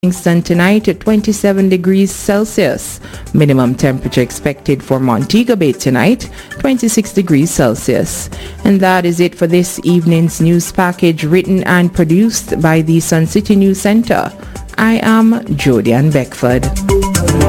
Kingston tonight at 27 degrees Celsius. Minimum temperature expected for Montego Bay tonight, 26 degrees Celsius. And that is it for this evening's news package, written and produced by the Sun City News Center. I am Jodianne Beckford.